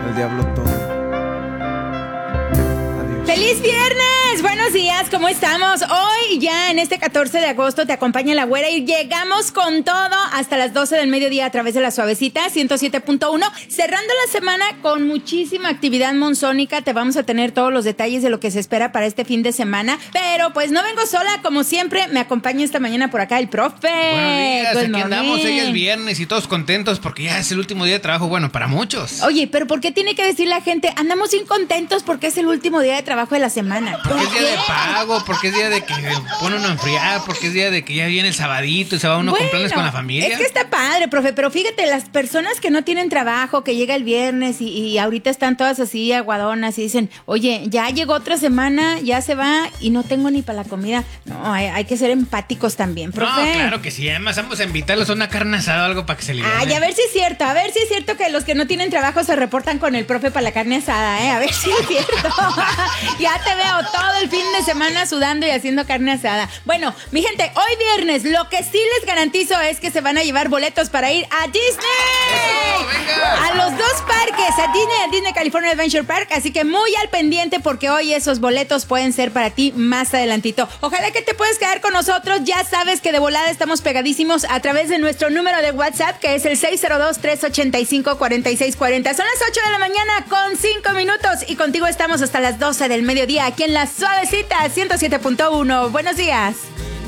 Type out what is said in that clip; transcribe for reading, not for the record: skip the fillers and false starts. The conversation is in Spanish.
El diablo todo. Adiós. ¡Feliz viernes! Buenos días, ¿cómo estamos? Hoy ya en este 14 de agosto te acompaña la güera y llegamos con todo hasta las 12 del mediodía a través de la Suavecita 107.1, cerrando la semana con muchísima actividad monzónica. Te vamos a tener todos los detalles de lo que se espera para este fin de semana, pero pues no vengo sola, como siempre, me acompaña esta mañana por acá el profe. Buenos días, Good aquí morning. andamos, hoy es viernes y todos contentos porque ya es el último día de trabajo, bueno, para muchos. Oye, pero ¿por qué tiene que decir la gente? Andamos incontentos porque es el último día de trabajo de la semana. Porque es ¿Por día de qué? pago, porque es día de que pone uno a enfriar, porque es día de que ya viene el sabadito y se va uno con planes con la familia. Es que está padre, profe, pero fíjate, las personas que no tienen trabajo, que llega el viernes y ahorita están todas así aguadonas y dicen, oye, ya llegó otra semana, ya se va y no tengo ni para la comida. No, hay que ser empáticos también, profe. No, claro que sí, además vamos a invitarlos a una carne asada o algo para que se liberen. Ay, a ver si es cierto, que los que no tienen trabajo se reportan con el profe para la carne asada, a ver si es cierto. Ya te veo todo el fin de semana sudando y haciendo carne asada. Bueno, mi gente, hoy viernes, lo que sí les garantizo es que se van a llevar boletos para ir a Disney. ¡Eso, venga! A los dos parques, a Disney California Adventure Park, así que muy al pendiente porque hoy esos boletos pueden ser para ti más adelantito. Ojalá que te puedas quedar con nosotros, ya sabes que de volada estamos pegadísimos a través de nuestro número de WhatsApp, que es el 602-385-4640. Son las 8 de la mañana con 5 minutos y contigo estamos hasta las 12 del mediodía aquí en la Suavecita 107.1. Buenos días.